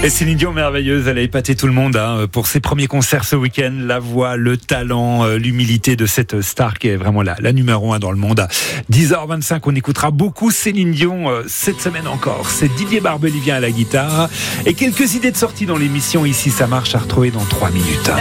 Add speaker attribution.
Speaker 1: Et Céline Dion, merveilleuse, elle a épaté tout le monde pour ses premiers concerts ce week-end. La voix, le talent, l'humilité de cette star qui est vraiment la numéro 1 dans le monde. À 10h25, on écoutera beaucoup Céline Dion cette semaine encore. C'est Didier Barbelivien à la guitare. Et quelques idées de sortie dans l'émission Ici ça marche à retrouver dans 3 minutes.